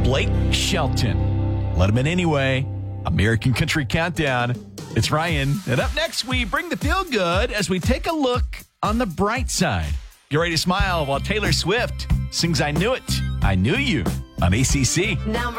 Blake Shelton. Let him in anyway. American Country Countdown. It's Ryan. And up next, we bring the feel good as we take a look on the bright side. Get ready to smile while Taylor Swift sings I Knew It, I Knew You on ACC. Now